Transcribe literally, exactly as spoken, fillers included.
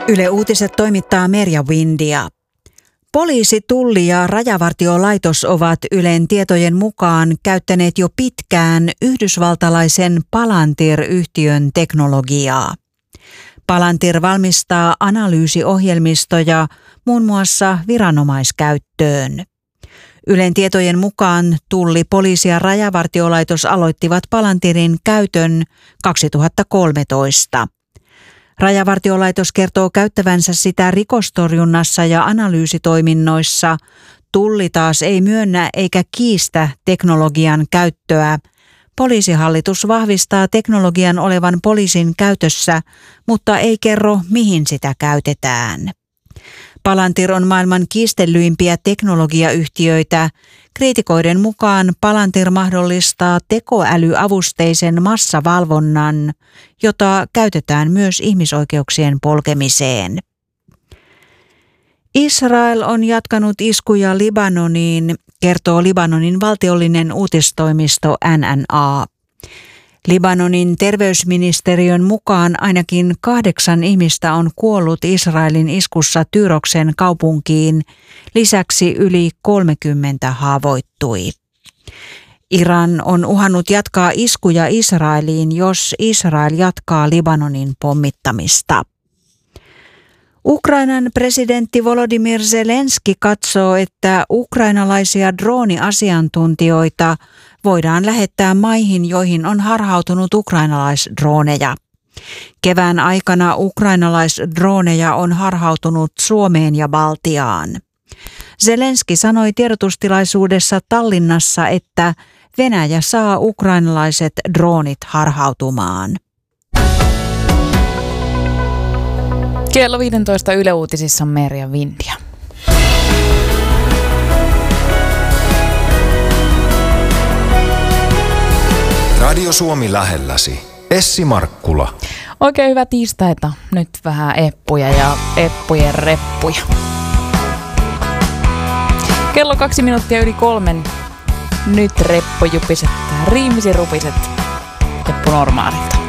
Yle Uutiset toimittaa Merja Windia. Poliisi, Tulli ja Rajavartiolaitos ovat Ylen tietojen mukaan käyttäneet jo pitkään yhdysvaltalaisen Palantir-yhtiön teknologiaa. Palantir valmistaa analyysiohjelmistoja muun muassa viranomaiskäyttöön. Ylen tietojen mukaan Tulli, Poliisi ja Rajavartiolaitos aloittivat Palantirin käytön kaksituhattakolmetoista. Rajavartiolaitos kertoo käyttävänsä sitä rikostorjunnassa ja analyysitoiminnoissa. Tulli taas ei myönnä eikä kiistä teknologian käyttöä. Poliisihallitus vahvistaa teknologian olevan poliisin käytössä, mutta ei kerro, mihin sitä käytetään. Palantir on maailman kiistellyimpiä teknologiayhtiöitä. Kriitikoiden mukaan Palantir mahdollistaa tekoälyavusteisen massavalvonnan, jota käytetään myös ihmisoikeuksien polkemiseen. Israel on jatkanut iskuja Libanoniin, kertoo Libanonin valtiollinen uutistoimisto N N A. Libanonin terveysministeriön mukaan ainakin kahdeksan ihmistä on kuollut Israelin iskussa Tyroksen kaupunkiin. Lisäksi yli kolmekymmentä haavoittui. Iran on uhannut jatkaa iskuja Israeliin, jos Israel jatkaa Libanonin pommittamista. Ukrainan presidentti Volodymyr Zelenski katsoo, että ukrainalaisia drooniasiantuntijoita voidaan lähettää maihin, joihin on harhautunut ukrainalaisdrooneja. Kevään aikana ukrainalaisdrooneja on harhautunut Suomeen ja Baltiaan. Zelenski sanoi tiedotustilaisuudessa Tallinnassa, että Venäjä saa ukrainalaiset droonit harhautumaan. Kello viisitoista Yle Uutisissa Merja Windia. Radio Suomi lähelläsi. Essi Markkula. Oikein hyvää tiistaita. Nyt vähän eppuja ja eppujen reppuja. Kello kaksi minuuttia yli kolmen. Nyt reppo jupiset, riimisi rupiset. Eppu normaalilta.